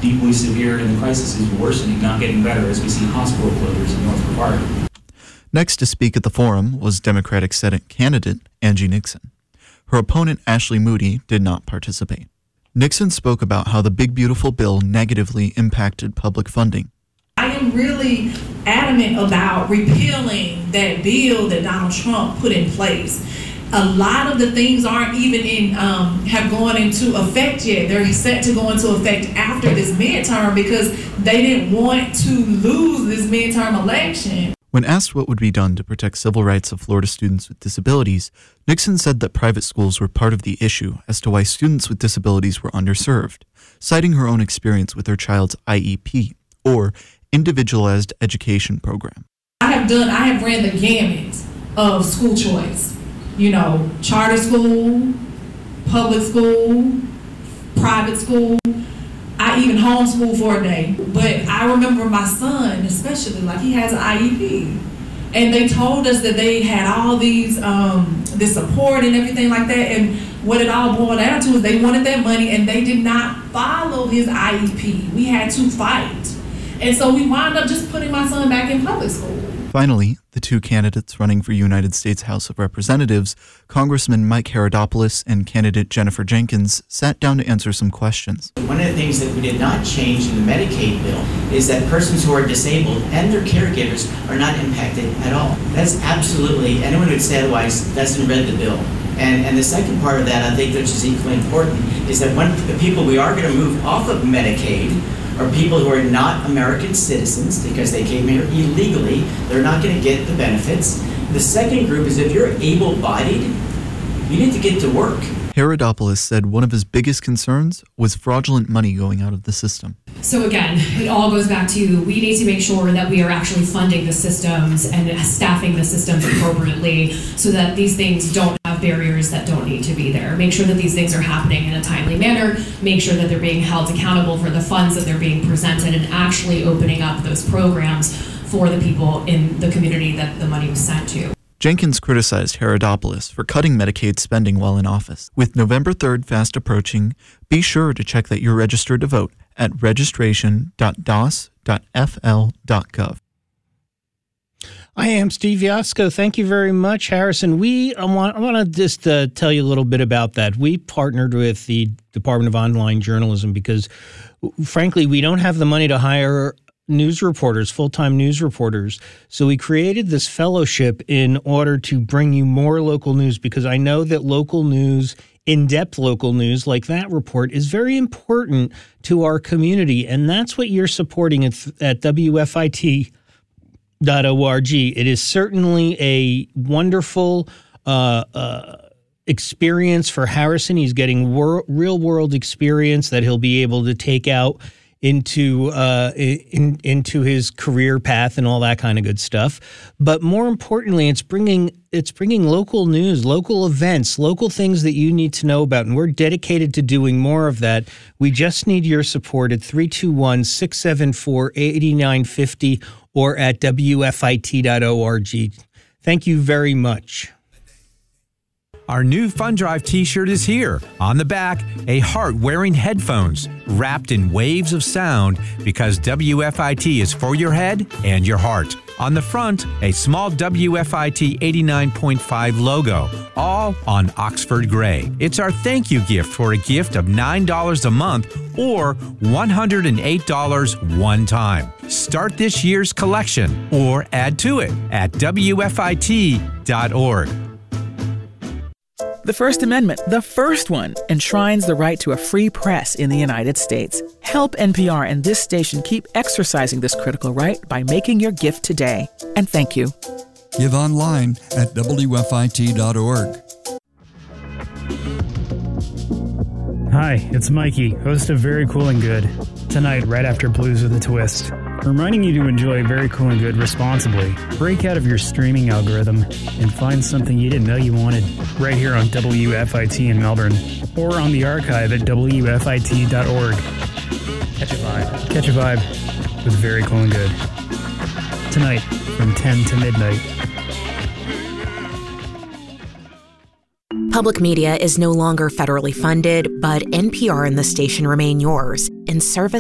deeply severe, and the crisis is worsening, not getting better, as we see hospital closures in North Brevard. Next to speak at the forum was Democratic Senate candidate Angie Nixon. Her opponent, Ashley Moody, did not participate. Nixon spoke about how the Big Beautiful Bill negatively impacted public funding. I am really adamant about repealing that bill that Donald Trump put in place. A lot of the things aren't even have gone into effect yet. They're set to go into effect after this midterm because they didn't want to lose this midterm election. When asked what would be done to protect civil rights of Florida students with disabilities, Nixon said that private schools were part of the issue as to why students with disabilities were underserved, citing her own experience with her child's IEP, or Individualized Education Program. I have ran the gamut of school choice. Charter school, public school, private school. I even homeschooled for a day. But I remember my son, especially, he has an IEP. And they told us that they had all these, this support and everything like that. And what it all boiled down to is they wanted that money and they did not follow his IEP. We had to fight. And so we wound up just putting my son back in public school. Finally, the two candidates running for United States House of Representatives, Congressman Mike Herodopoulos and candidate Jennifer Jenkins, sat down to answer some questions. One of the things that we did not change in the Medicaid bill is that persons who are disabled and their caregivers are not impacted at all. That's absolutely, anyone who would say otherwise doesn't read the bill. And the second part of that, I think, which is equally important, is that one of the people we are going to move off of Medicaid are people who are not American citizens because they came here illegally. They're not going to get the benefits. The second group is if you're able-bodied, you need to get to work. Herodopoulos said one of his biggest concerns was fraudulent money going out of the system. So again, it all goes back to we need to make sure that we are actually funding the systems and staffing the systems appropriately so that these things don't have barriers that don't need to be there. Make sure that these things are happening in a timely manner. Make sure that they're being held accountable for the funds that they're being presented and actually opening up those programs for the people in the community that the money was sent to. Jenkins criticized Herodopoulos for cutting Medicaid spending while in office. With November 3rd fast approaching, be sure to check that you're registered to vote at registration.dos.fl.gov. I am Steve Yasko. Thank you very much, Harrison. I want to just tell you a little bit about that. We partnered with the Department of Online Journalism because, frankly, we don't have the money to hire news reporters, full-time news reporters. So we created this fellowship in order to bring you more local news because I know that local news, in-depth local news like that report is very important to our community. And that's what you're supporting at WFIT.org. It is certainly a wonderful experience for Harrison. He's getting real-world experience that he'll be able to take out into his career path and all that kind of good stuff. But more importantly, it's bringing local news, local events, local things that you need to know about. And we're dedicated to doing more of that. We just need your support at 321-674-8950 or at WFIT.org. Thank you very much. Our new Fun Drive t-shirt is here. On the back, a heart wearing headphones wrapped in waves of sound because WFIT is for your head and your heart. On the front, a small WFIT 89.5 logo, all on Oxford Gray. It's our thank you gift for a gift of $9 a month or $108 one time. Start this year's collection or add to it at WFIT.org. The First Amendment, the first one, enshrines the right to a free press in the United States. Help NPR and this station keep exercising this critical right by making your gift today. And thank you. Give online at WFIT.org. Hi, it's Mikey, host of Very Cool and Good. Tonight, right after Blues with a Twist. Reminding you to enjoy Very Cool and Good responsibly. Break out of your streaming algorithm and find something you didn't know you wanted. Right here on WFIT in Melbourne. Or on the archive at WFIT.org. Catch a vibe. Catch a vibe with Very Cool and Good. Tonight, from 10 to midnight. Public media is no longer federally funded, but NPR and the station remain yours in service